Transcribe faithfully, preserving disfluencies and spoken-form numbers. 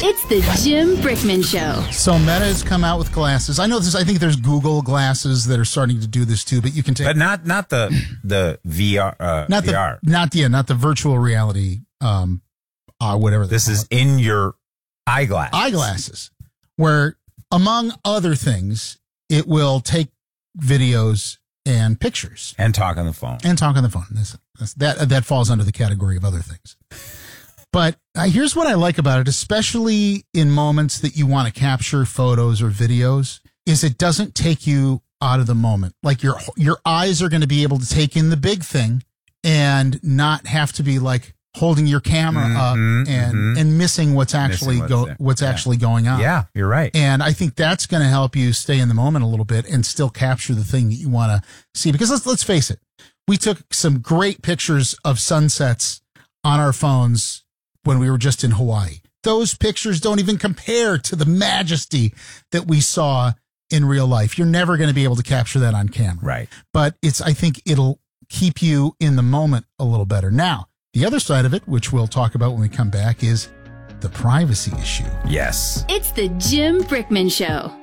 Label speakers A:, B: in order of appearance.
A: It's the Jim Brickman Show.
B: So Meta has come out with glasses. I know this. I think there's Google glasses that are starting to do this too. But you can take,
C: but not not the the V R. Uh,
B: not the
C: V R.
B: not yeah, not the virtual reality. Um, uh, whatever.
C: This is in your eyeglass.
B: Eyeglasses, where among other things, it will take videos and pictures
C: and talk on the phone
B: and talk on the phone. This, this, that that falls under the category of other things. But uh, here's what I like about it, especially in moments that you want to capture photos or videos, is it doesn't take you out of the moment. Like your your eyes are going to be able to take in the big thing and not have to be like holding your camera
C: mm-hmm,
B: up and
C: mm-hmm.
B: and missing what's actually
C: missing
B: go
C: what's,
B: what's
C: yeah.
B: actually going on.
C: Yeah, you're right.
B: And I think that's going to help you stay in the moment a little bit and still capture the thing that you want to see. Because let's let's face it, we took some great pictures of sunsets on our phones when we were just in Hawaii. Those pictures don't even compare to the majesty that we saw in real life. You're never going to be able to capture that on camera.
C: Right.
B: But it's, I think it'll keep you in the moment a little better. Now, the other side of it, which we'll talk about when we come back, is the privacy issue.
C: Yes.
A: It's the Jim Brickman Show.